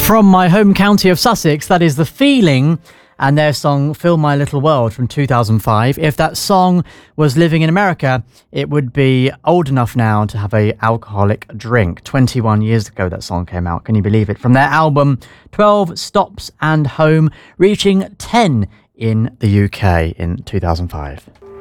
From my home county of Sussex, that is The Feeling and their song Fill My Little World from 2005. If that song was living in America, it would be old enough now to have a alcoholic drink. 21 years ago that song came out, can you believe it? From their album 12 Stops and Home, reaching 10 in the UK in 2005.